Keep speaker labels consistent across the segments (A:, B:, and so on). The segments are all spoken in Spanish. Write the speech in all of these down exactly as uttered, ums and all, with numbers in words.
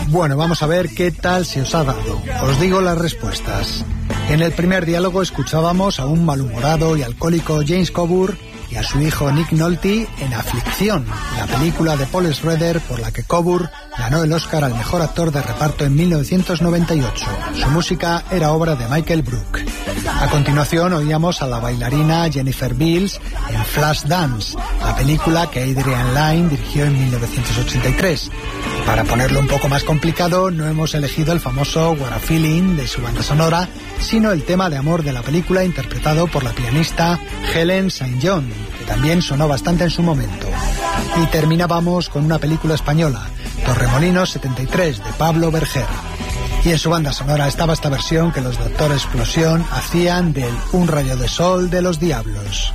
A: Bueno, vamos a ver qué tal se os ha dado. Os digo las respuestas. En el primer diálogo escuchábamos a un malhumorado y alcohólico James Coburn y a su hijo Nick Nolte en Aflicción, la película de Paul Schrader por la que Coburn ganó el Oscar al mejor actor de reparto en mil novecientos noventa y ocho. Su música era obra de Michael Brook. A continuación oíamos a la bailarina Jennifer Beals en Flashdance, la película que Adrian Lyne dirigió en mil novecientos ochenta y tres. Para ponerlo un poco más complicado, no hemos elegido el famoso What a Feeling de su banda sonora, sino el tema de amor de la película interpretado por la pianista Helen Saint John, que también sonó bastante en su momento. Y terminábamos con una película española, Torremolinos setenta y tres, de Pablo Berger. Y en su banda sonora estaba esta versión que los Doctor Explosión hacían del Un rayo de sol de los diablos.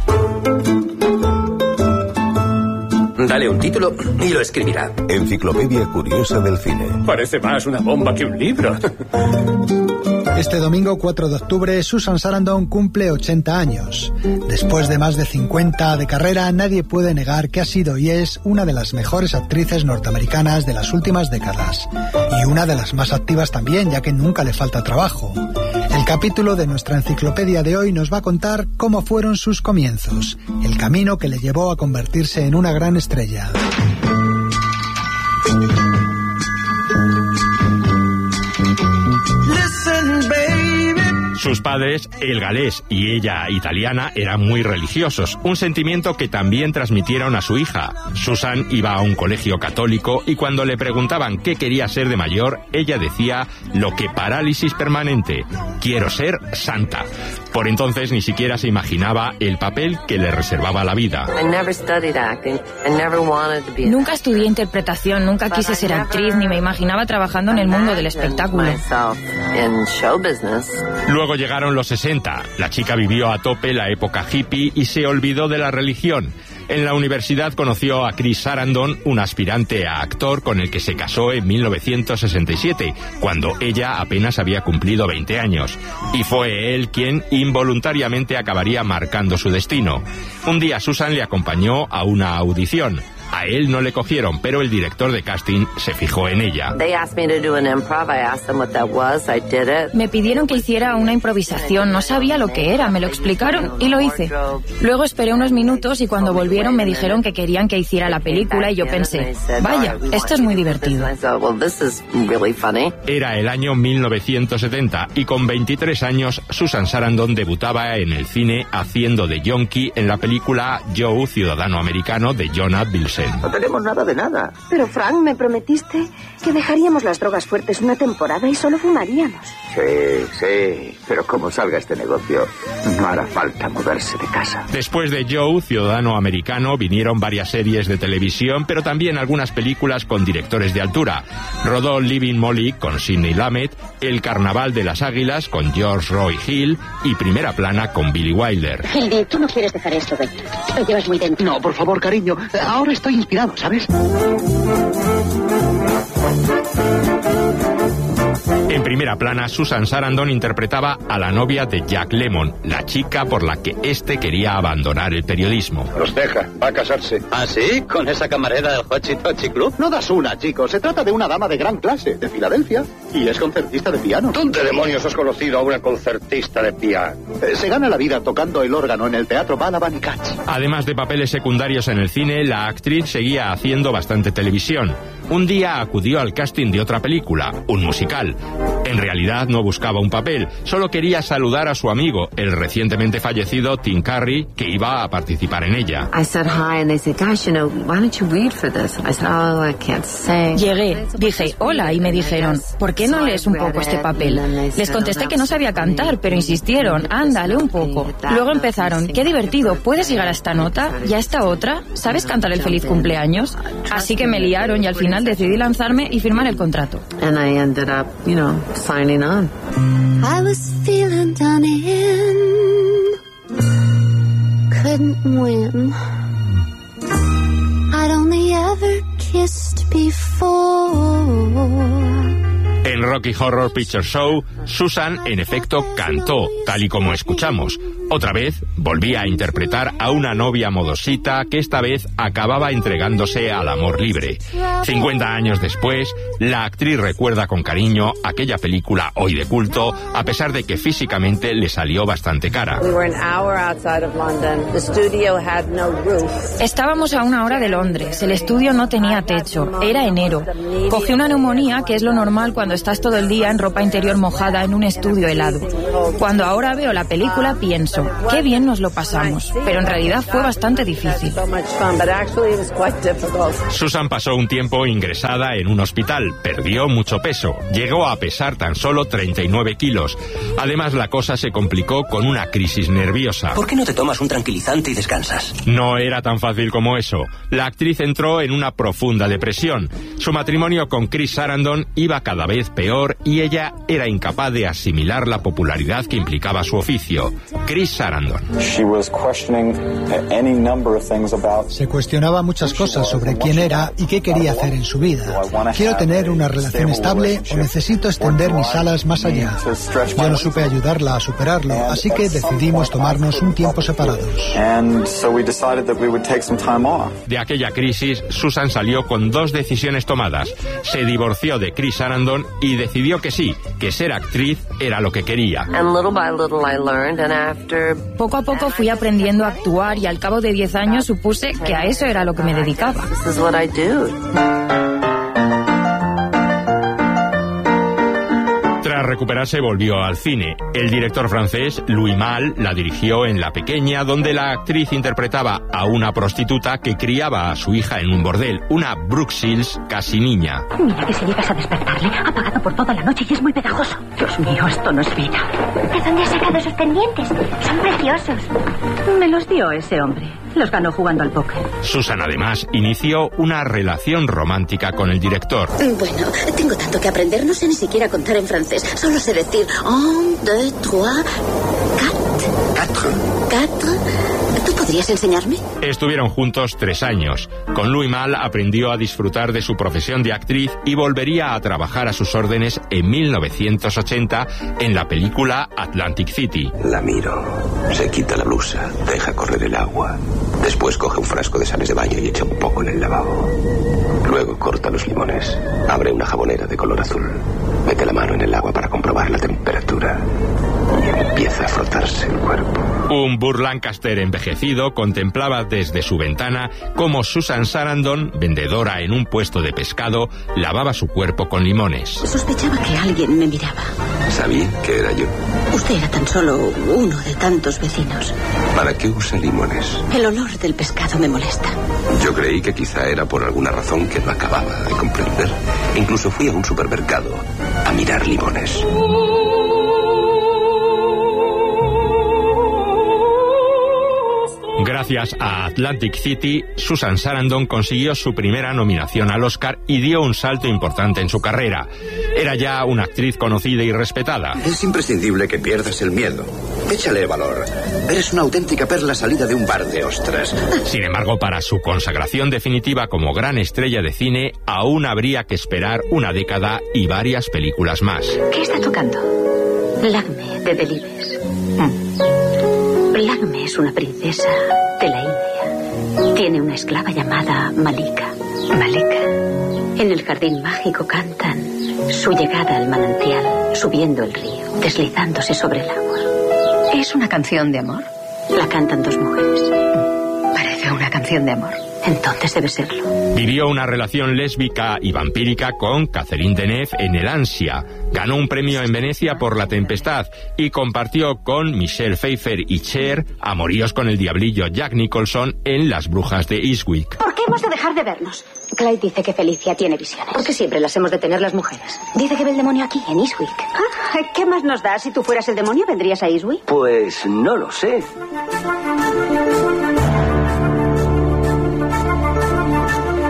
B: Dale un título y lo escribirá.
C: Enciclopedia curiosa del cine.
D: Parece más una bomba que un libro.
A: Este domingo cuatro de octubre, Susan Sarandon cumple ochenta años. Después de más de cincuenta de carrera, nadie puede negar que ha sido y es una de las mejores actrices norteamericanas de las últimas décadas. Y una de las más activas también, ya que nunca le falta trabajo. El capítulo de nuestra enciclopedia de hoy nos va a contar cómo fueron sus comienzos, el camino que le llevó a convertirse en una gran estrella.
E: Sus padres, el galés y ella italiana, eran muy religiosos, un sentimiento que también transmitieron a su hija. Susan iba a un colegio católico y cuando le preguntaban qué quería ser de mayor, ella decía lo que parálisis permanente: quiero ser santa. Por entonces ni siquiera se imaginaba el papel que le reservaba la vida.
F: Nunca estudié interpretación, nunca quise ser actriz, ni me imaginaba trabajando en el mundo del espectáculo.
E: Luego llegaron los sesenta. La chica vivió a tope la época hippie y se olvidó de la religión. En la universidad conoció a Chris Sarandon, un aspirante a actor con el que se casó en mil novecientos sesenta y siete, cuando ella apenas había cumplido veinte años. Y fue él quien involuntariamente acabaría marcando su destino. Un día Susan le acompañó a una audición. A él no le cogieron, pero el director de casting se fijó en ella.
F: Me pidieron que hiciera una improvisación, no sabía lo que era, me lo explicaron y lo hice. Luego esperé unos minutos y cuando volvieron me dijeron que querían que hiciera la película y yo pensé, vaya, esto es muy divertido.
E: Era el año mil novecientos setenta y con veintitrés años Susan Sarandon debutaba en el cine haciendo de yonki en la película Joe, ciudadano americano, de John Avildsen.
G: No tenemos nada de nada.
H: Pero, Frank, me prometiste que dejaríamos las drogas fuertes una temporada y solo fumaríamos.
G: Sí, sí, pero como salga este negocio, no hará falta moverse de casa.
E: Después de Joe, ciudadano americano, vinieron varias series de televisión, pero también algunas películas con directores de altura. Rodó Living Molly con Sidney Lumet, El Carnaval de las Águilas con George Roy Hill y Primera Plana con Billy Wilder.
I: Hildy, tú no quieres dejar esto, ¿ves? Lo llevas muy dentro.
G: No, por favor, cariño, ahora estoy inspirado, ¿sabes?
E: En Primera Plana, Susan Sarandon interpretaba a la novia de Jack Lemmon, la chica por la que éste quería abandonar el periodismo.
D: Los deja, va a casarse.
B: ¿Ah, sí? ¿Con esa camarera del Hochi Tochi Club?
G: No das una, chicos. Se trata de una dama de gran clase, de Filadelfia, y es concertista de piano.
D: ¿Dónde demonios has conocido a una concertista de piano?
G: Eh, se gana la vida tocando el órgano en el teatro Balaban y Katz.
E: Además de papeles secundarios en el cine, la actriz seguía haciendo bastante televisión. Un día acudió al casting de otra película, un musical. En realidad no buscaba un papel, solo quería saludar a su amigo, el recientemente fallecido Tim Curry, que iba a participar en ella.
F: Llegué, dije hola y me dijeron, ¿por qué no lees un poco este papel? Les contesté que no sabía cantar, pero insistieron, ándale un poco. Luego empezaron, qué divertido, ¿puedes llegar a esta nota y a esta otra? ¿Sabes cantar el feliz cumpleaños? Así que me liaron y al final decidí lanzarme y firmar el contrato.
I: And I ended up, you know, signing on. I was feeling done in, couldn't win. I'd only ever kissed before.
E: En Rocky Horror Picture Show, Susan, en efecto, cantó, tal y como escuchamos. Otra vez volvía a interpretar a una novia modosita que esta vez acababa entregándose al amor libre. cincuenta años después, la actriz recuerda con cariño aquella película hoy de culto, a pesar de que físicamente le salió bastante cara.
F: Estábamos a una hora de Londres, el estudio no tenía techo, era enero. Cogí una neumonía, que es lo normal cuando estás todo el día en ropa interior mojada en un estudio helado. Cuando ahora veo la película pienso, qué bien nos lo pasamos, pero en realidad fue bastante difícil.
E: Susan pasó un tiempo ingresada en un hospital, perdió mucho peso, llegó a pesar tan solo treinta y nueve kilos. Además, la cosa se complicó con una crisis nerviosa.
B: ¿Por qué no te tomas un tranquilizante y descansas?
E: No era tan fácil como eso. La actriz entró en una profunda depresión. Su matrimonio con Chris Sarandon iba cada vez peor y ella era incapaz de asimilar la popularidad que implicaba su oficio. Chris Sarandon.
A: Se cuestionaba muchas cosas sobre quién era y qué quería hacer en su vida. ¿Quiero tener una relación estable o necesito extender mis alas más allá? Yo no supe ayudarla a superarlo, así que decidimos tomarnos un tiempo separados.
E: De aquella crisis, Susan salió con dos decisiones tomadas. Se divorció de Chris Sarandon y decidió que sí, que ser actriz era lo que quería.
F: Poco a poco fui aprendiendo a actuar y al cabo de diez años supuse que a eso era lo que me dedicaba.
E: Tras recuperarse volvió al cine. El director francés Louis Malle la dirigió en La Pequeña, donde la actriz interpretaba a una prostituta que criaba a su hija en un bordel, una Brooke Shields casi niña.
J: Mira que si llegas a despertarle, ha pagado por toda la noche y es muy pegajoso. Dios mío, esto no es vida.
H: ¿De dónde has sacado esos pendientes? Son preciosos.
J: Me los dio ese hombre. Los ganó jugando al póker.
E: Susan, además, inició una relación romántica con el director.
K: Bueno, tengo tanto que aprender, no sé ni siquiera contar en francés. Solo sé decir un, deux, trois, quatre.
B: Quatre.
K: Quatre. ¿Tú podrías enseñarme?
E: Estuvieron juntos tres años. Con Louis Malle aprendió a disfrutar de su profesión de actriz y volvería a trabajar a sus órdenes en mil novecientos ochenta en la película Atlantic City.
L: La miro, se quita la blusa, deja correr el agua. Después coge un frasco de sales de baño y echa un poco en el lavabo. Luego corta los limones, abre una jabonera de color azul, mete la mano en el agua para comprobar la temperatura y empieza a frotarse el cuerpo.
E: Un Burt Lancaster envejecido contemplaba desde su ventana cómo Susan Sarandon, vendedora en un puesto de pescado, lavaba su cuerpo con limones.
K: Sospechaba que alguien me miraba.
L: Sabía que era yo.
K: Usted era tan solo uno de tantos vecinos.
L: ¿Para qué usa limones?
K: El olor del pescado me molesta.
L: Yo creí que quizá era por alguna razón que no acababa de comprender. Incluso fui a un supermercado a mirar limones.
E: Gracias a Atlantic City, Susan Sarandon consiguió su primera nominación al Oscar y dio un salto importante en su carrera. Era ya una actriz conocida y respetada.
M: Es imprescindible que pierdas el miedo. Échale valor. Eres una auténtica perla salida de un bar de ostras.
E: Sin embargo, para su consagración definitiva como gran estrella de cine, aún habría que esperar una década y varias películas más.
J: ¿Qué está tocando?
K: Lagme, de Delibes. Mm. Lagme es una princesa de la India. Tiene una esclava llamada Malika. Malika. En el jardín mágico cantan su llegada al manantial, subiendo el río, deslizándose sobre el agua.
J: ¿Es una canción de amor?
K: La cantan dos mujeres.
J: Parece una canción de amor.
K: Entonces debe serlo.
E: Vivió una relación lésbica y vampírica con Catherine Deneuve en El Ansia. Ganó un premio en Venecia por La Tempestad y compartió con Michelle Pfeiffer y Cher amoríos con el diablillo Jack Nicholson en Las Brujas de Eastwick.
H: ¿Por qué hemos de dejar de vernos? Clyde dice que Felicia tiene visiones.
K: ¿Por qué siempre las hemos de tener las mujeres?
H: Dice que ve el demonio aquí, en Eastwick. Ah, ¿qué más nos da? Si tú fueras el demonio, ¿vendrías a Eastwick?
B: Pues no lo sé.
E: En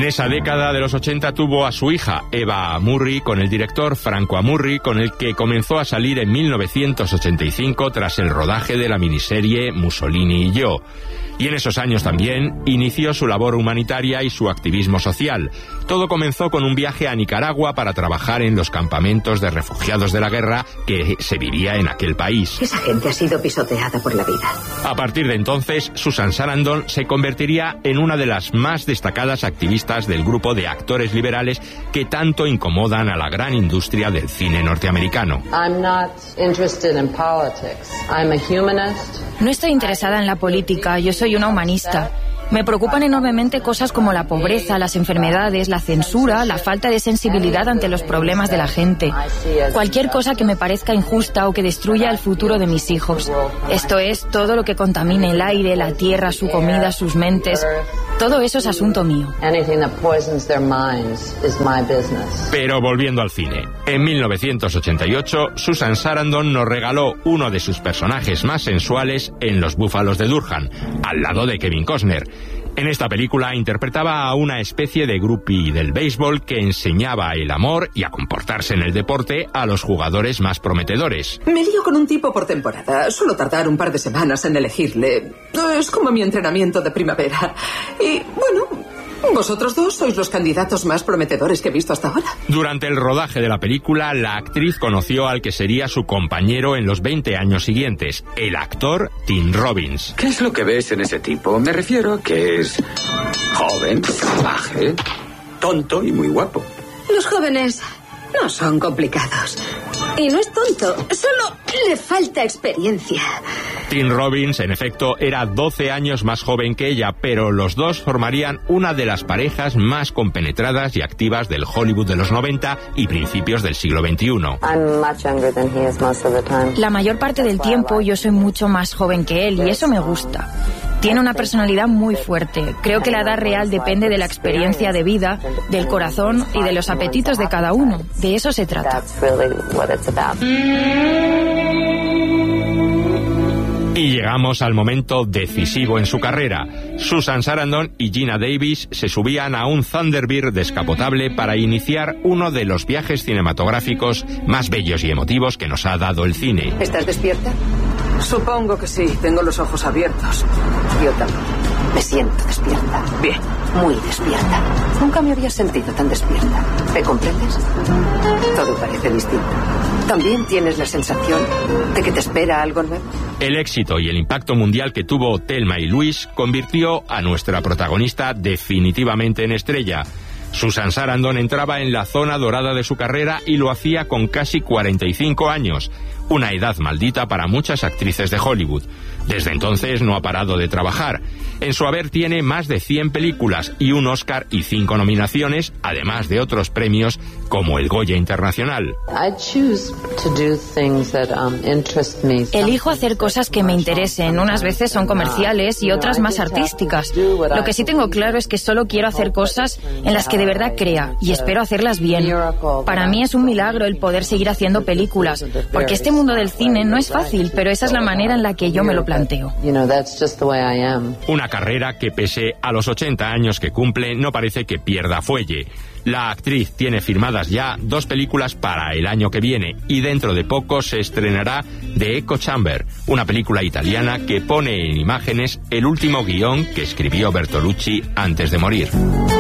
E: esa década de los ochenta tuvo a su hija, Eva Amurri, con el director Franco Amurri, con el que comenzó a salir en mil novecientos ochenta y cinco tras el rodaje de la miniserie Mussolini y yo. Y en esos años también inició su labor humanitaria y su activismo social. Todo comenzó con un viaje a Nicaragua para trabajar en los campamentos de refugiados de la guerra que se vivía en aquel país.
N: Esa gente ha sido pisoteada por la vida.
E: A partir de entonces, Susan Sarandon se convertiría en una de las más destacadas activistas del grupo de actores liberales que tanto incomodan a la gran industria del cine norteamericano.
I: I'm not interested in politics. I'm a humanist.
F: No estoy interesada en la política, yo soy una humanista. Me preocupan enormemente cosas como la pobreza, las enfermedades, la censura, la falta de sensibilidad ante los problemas de la gente. Cualquier cosa que me parezca injusta o que destruya el futuro de mis hijos. Esto es, todo lo que contamine el aire, la tierra, su comida, sus mentes. Todo eso es asunto mío.
E: Pero volviendo al cine, en mil novecientos ochenta y ocho, Susan Sarandon nos regaló uno de sus personajes más sensuales en Los Búfalos de Durham, al lado de Kevin Costner. En esta película interpretaba a una especie de groupie del béisbol que enseñaba el amor y a comportarse en el deporte a los jugadores más prometedores.
O: Me lío con un tipo por temporada. Suelo tardar un par de semanas en elegirle. Es como mi entrenamiento de primavera. Y, bueno, vosotros dos sois los candidatos más prometedores que he visto hasta ahora.
E: Durante el rodaje de la película, la actriz conoció al que sería su compañero en los veinte años siguientes, el actor Tim Robbins.
M: ¿Qué es lo que ves en ese tipo? Me refiero a que es joven, salvaje, tonto y muy guapo.
N: Los jóvenes no son complicados. Y no es tonto, solo le falta experiencia.
E: Tim Robbins, en efecto, era doce años más joven que ella, pero los dos formarían una de las parejas más compenetradas y activas del Hollywood de los noventa y principios del siglo veintiuno.
F: La mayor parte del tiempo yo soy mucho más joven que él y eso me gusta. Tiene una personalidad muy fuerte. Creo que la edad real depende de la experiencia de vida, del corazón y de los apetitos de cada uno. De eso se trata.
E: Y llegamos al momento decisivo en su carrera. Susan Sarandon y Geena Davis se subían a un Thunderbird descapotable para iniciar uno de los viajes cinematográficos más bellos y emotivos que nos ha dado el cine.
N: ¿Estás despierta?
O: Supongo que sí, tengo los ojos abiertos.
N: Yo también. Me siento despierta.
O: Bien.
N: Muy despierta. Nunca me había sentido tan despierta. ¿Me comprendes? Todo parece distinto. ¿También tienes la sensación de que te espera algo nuevo?
E: El éxito y el impacto mundial que tuvo Thelma y Louise convirtió a nuestra protagonista definitivamente en estrella. Susan Sarandon entraba en la zona dorada de su carrera y lo hacía con casi cuarenta y cinco años, una edad maldita para muchas actrices de Hollywood. Desde entonces no ha parado de trabajar. En su haber tiene más de cien películas y un Oscar y cinco nominaciones, además de otros premios como el Goya Internacional.
F: Elijo hacer cosas que me interesen. Unas veces son comerciales y otras más artísticas. Lo que sí tengo claro es que solo quiero hacer cosas en las que de verdad crea y espero hacerlas bien. Para mí es un milagro el poder seguir haciendo películas, porque este mundo del cine no es fácil, pero esa es la manera en la que yo me lo planteo.
E: Una carrera que, pese a los ochenta años que cumple, no parece que pierda fuelle. La actriz tiene firmadas ya dos películas para el año que viene y dentro de poco se estrenará The Echo Chamber, una película italiana que pone en imágenes el último guión que escribió Bertolucci antes de morir.